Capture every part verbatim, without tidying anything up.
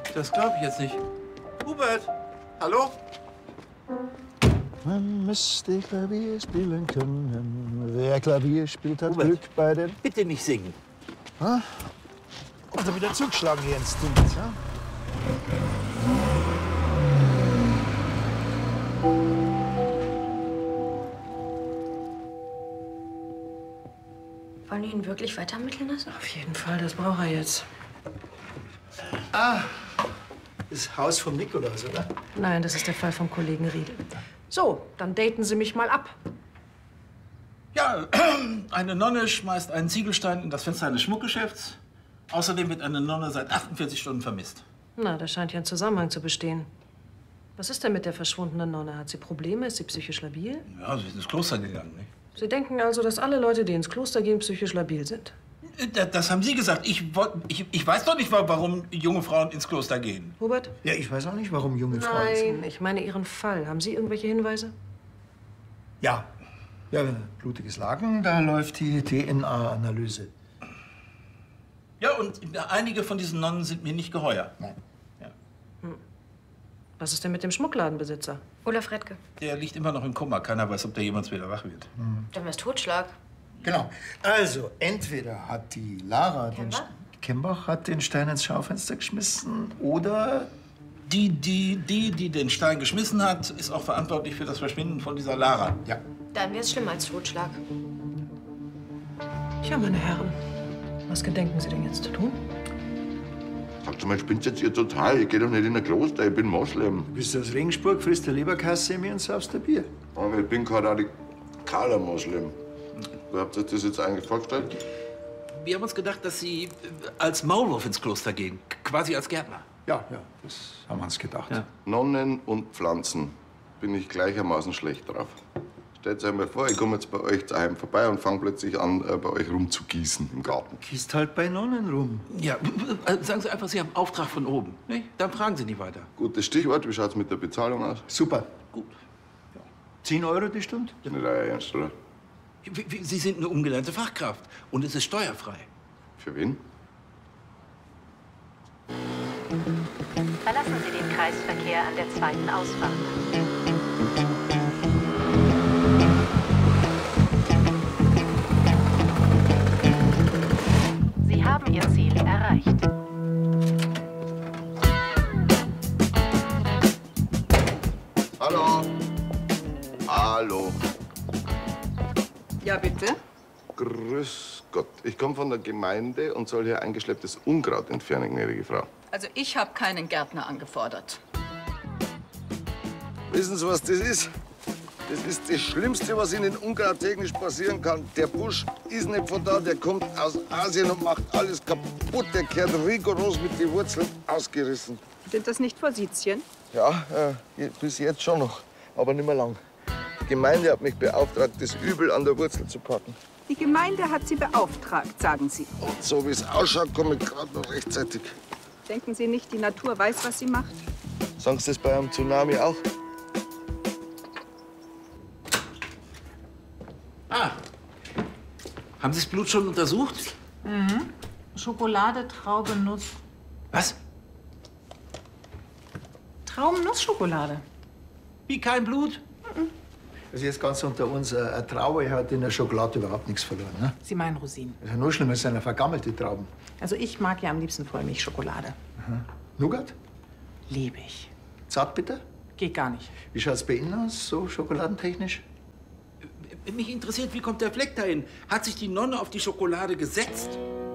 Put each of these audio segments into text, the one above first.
Das glaube ich jetzt nicht. Hubert, hallo? Man müsste Klavier spielen können. Wer Klavier spielt, hat Hubert, Glück bei den... bitte nicht singen. Ha? Oder wieder zugeschlagen hier ins Ding, ja? Wollen die ihn wirklich weitermitteln lassen? Auf jeden Fall, das braucht er jetzt. Ah, das Haus vom Nikolaus, oder? Nein, das ist der Fall vom Kollegen Riedel. So, dann daten Sie mich mal ab. Ja, eine Nonne schmeißt einen Ziegelstein in das Fenster eines Schmuckgeschäfts. Außerdem wird eine Nonne seit achtundvierzig Stunden vermisst. Na, da scheint ja ein Zusammenhang zu bestehen. Was ist denn mit der verschwundenen Nonne? Hat sie Probleme? Ist sie psychisch labil? Ja, sie ist ins Kloster gegangen, nicht? Sie denken also, dass alle Leute, die ins Kloster gehen, psychisch labil sind? Das, das haben Sie gesagt. Ich, wollt, ich, ich weiß doch nicht, warum junge Frauen ins Kloster gehen. Hubert? Ja, ich weiß auch nicht, warum junge Frauen... Nein, ich meine Ihren Fall. Haben Sie irgendwelche Hinweise? Ja. Ja, blutiges Laken, da läuft die D N A-Analyse. Ja, und einige von diesen Nonnen sind mir nicht geheuer. Nein. Ja. Hm. Was ist denn mit dem Schmuckladenbesitzer? Olaf Redke. Der liegt immer noch im Koma. Keiner weiß, ob der jemals wieder wach wird. Hm. Dann war es Totschlag. Genau. Also, entweder hat die Lara den Kembach? Kembach hat den Stein ins Schaufenster geschmissen oder... Die, die, die, die den Stein geschmissen hat, ist auch verantwortlich für das Verschwinden von dieser Lara. Ja. Dann wäre es schlimmer als Totschlag. Tja, meine Herren, was gedenken Sie denn jetzt zu tun? Sagt mal, spinnt jetzt ihr total? Ich geh doch nicht in ein Kloster, ich bin Moslem. Du bist aus Regensburg, frisst der Leberkasse mir und saufst ein Bier. Aber ich bin kein radikaler Moslem. Wie habt ihr das jetzt eigentlich vorgestellt? Wir haben uns gedacht, dass Sie als Maulwurf ins Kloster gehen. Quasi als Gärtner. Ja, ja, das haben wir uns gedacht. Ja. Nonnen und Pflanzen bin ich gleichermaßen schlecht drauf. Stellt euch mal vor, ich komme jetzt bei euch daheim vorbei und fange plötzlich an, bei euch rumzugießen im Garten. Gießt halt bei Nonnen rum. Ja, sagen Sie einfach, Sie haben Auftrag von oben. Nicht? Dann fragen Sie nicht weiter. Gutes Stichwort, wie schaut's mit der Bezahlung aus? Super. Gut. zehn Euro die Stunde? Nicht euer Ernst, oder? Wie- wie- Sie sind eine umgelernte Fachkraft und es ist steuerfrei. Für wen? Verlassen Sie den Kreisverkehr an der zweiten Ausfahrt. Sie haben Ihr Ziel erreicht. Hallo? Hallo? Ja, bitte? Grüß Gott. Ich komme von der Gemeinde und soll hier eingeschlepptes Unkraut entfernen, gnädige Frau. Also ich habe keinen Gärtner angefordert. Wissen Sie, was das ist? Das ist das Schlimmste, was Ihnen unkrauttechnisch passieren kann. Der Busch ist nicht von da, der kommt aus Asien und macht alles kaputt. Der kehrt rigoros mit den Wurzeln ausgerissen. Sind das nicht Forsythien? Ja, äh, bis jetzt schon noch, aber nicht mehr lang. Die Gemeinde hat mich beauftragt, das Übel an der Wurzel zu packen. Die Gemeinde hat Sie beauftragt, sagen Sie. Und so wie es ausschaut, komme ich gerade noch rechtzeitig. Denken Sie nicht, die Natur weiß, was sie macht? Sagen Sie das bei einem Tsunami auch? Ah, haben Sie das Blut schon untersucht? Mhm. Schokolade, Traube, Nuss. Was? Trauben-Nuss-Schokolade. Wie kein Blut? Also jetzt ganz unter uns, äh, eine Traube hat in der Schokolade überhaupt nichts verloren. Ne? Sie meinen Rosinen. Das ist ja noch schlimmer, es sind ja vergammelte Trauben. Also ich mag ja am liebsten Vollmilchschokolade. Aha. Nougat? Liebe ich. Zartbitter? Geht gar nicht. Wie schaut's bei Ihnen aus, so schokoladentechnisch? Mich interessiert, wie kommt der Fleck dahin? Hat sich die Nonne auf die Schokolade gesetzt?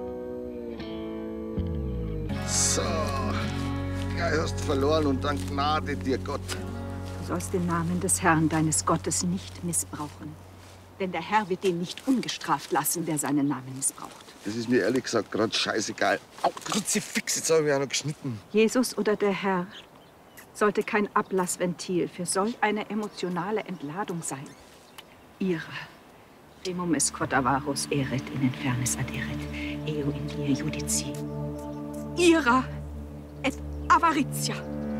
So, gleich hast du verloren und dann Gnade dir Gott. Du sollst den Namen des Herrn, deines Gottes, nicht missbrauchen. Denn der Herr wird den nicht ungestraft lassen, der seinen Namen missbraucht. Das ist mir ehrlich gesagt gerade scheißegal. Au, Kruzifix, jetzt habe ich mich auch noch geschnitten. Jesus oder der Herr sollte kein Ablassventil für solch eine emotionale Entladung sein. Ira, primum est quod avarus eret in infernis aderet, eo in die judici. Ira et avaritia.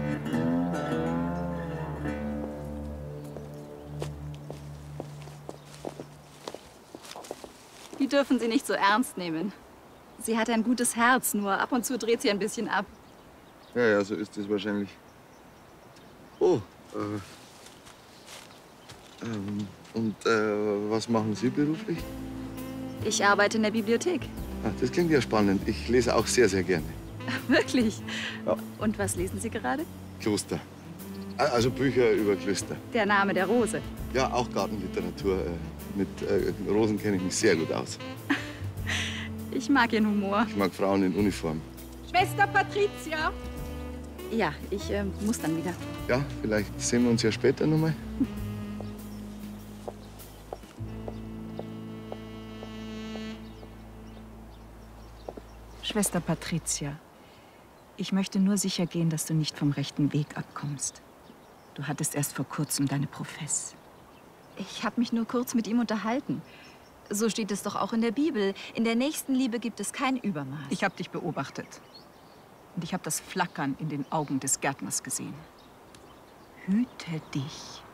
Die dürfen Sie nicht so ernst nehmen. Sie hat ein gutes Herz, nur ab und zu dreht sie ein bisschen ab. Ja, ja, so ist es wahrscheinlich. Oh, äh, ähm, und äh, was machen Sie beruflich? Ich arbeite in der Bibliothek. Ah, das klingt ja spannend. Ich lese auch sehr, sehr gerne. Wirklich? Ja. Und was lesen Sie gerade? Kloster. Ah, Also Bücher über Klöster. Der Name der Rose. Ja, auch Gartenliteratur. Äh, Mit äh, Rosen kenne ich mich sehr gut aus. Ich mag Ihren Humor. Ich mag Frauen in Uniform. Schwester Patricia! Ja, ich äh, muss dann wieder. Ja, vielleicht sehen wir uns ja später noch mal. Schwester Patricia, ich möchte nur sicher gehen, dass du nicht vom rechten Weg abkommst. Du hattest erst vor kurzem deine Profess. Ich habe mich nur kurz mit ihm unterhalten. So steht es doch auch in der Bibel. In der Nächstenliebe gibt es kein Übermaß. Ich habe dich beobachtet. Und ich habe das Flackern in den Augen des Gärtners gesehen. Hüte dich.